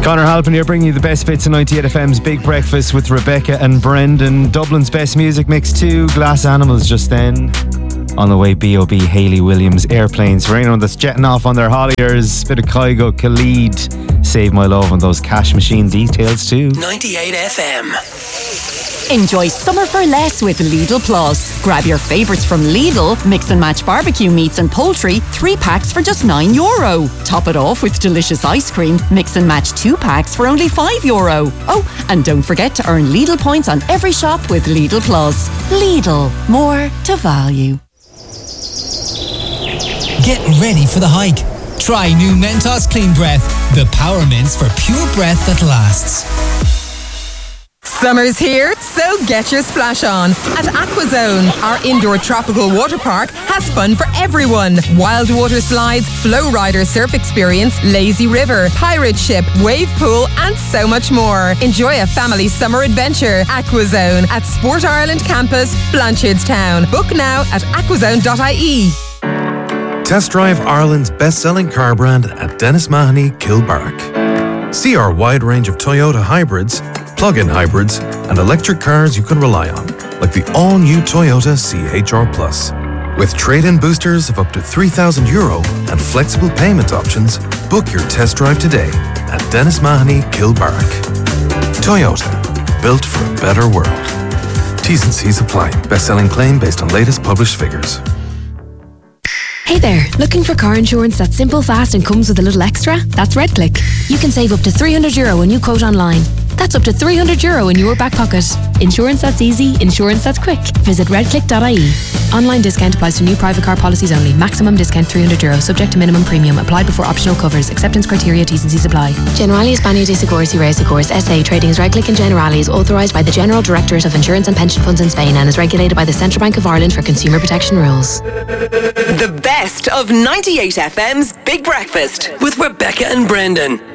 Conor Halpin here, bringing you the best bits of 98 FM's Big Breakfast with Rebecca and Brendan. Dublin's best music mix 2, Glass Animals just then. On the way, B.O.B, Hayley Williams, Airplanes. For anyone that's jetting off on their holidays, bit of Kygo, Khalid, Save My Love, and those Cash Machine details too. 98 FM. Enjoy summer for less with Lidl Plus. Grab your favourites from Lidl, mix and match barbecue meats and poultry, 3 packs for just €9. Top it off with delicious ice cream, mix and match 2 packs for only €5. Oh, and don't forget to earn Lidl points on every shop with Lidl Plus. Lidl, more to value. Get ready for the hike. Try new Mentos Clean Breath, the power mints for pure breath that lasts. Summer's here, so get your splash on. At Aquazone, our indoor tropical water park has fun for everyone. Wild water slides, flow rider surf experience, lazy river, pirate ship, wave pool, and so much more. Enjoy a family summer adventure. Aquazone at Sport Ireland Campus, Blanchardstown. Book now at aquazone.ie. Test drive Ireland's best-selling car brand at Dennis Mahoney, Kilbarrack. See our wide range of Toyota hybrids, plug-in hybrids, and electric cars you can rely on, like the all-new Toyota CHR Plus. With trade-in boosters of up to €3,000 and flexible payment options, book your test drive today at Dennis Mahoney, Kilbarrack. Toyota, built for a better world. T's and C's apply. Best-selling claim based on latest published figures. Hey there, looking for car insurance that's simple, fast and comes with a little extra? That's RedClick. You can save up to €300 when you quote online. That's up to €300 in your back pocket. Insurance that's easy, insurance that's quick. Visit redclick.ie. Online discount applies to new private car policies only. Maximum discount €300, subject to minimum premium. Applied before optional covers. Acceptance criteria, T's and C's apply. Generali España de Seguros y Reasegurs SA, trading as RedClick and Generali, is authorised by the General Directorate of Insurance and Pension Funds in Spain and is regulated by the Central Bank of Ireland for consumer protection rules. The best of 98 FM's Big Breakfast with Rebecca and Brendan.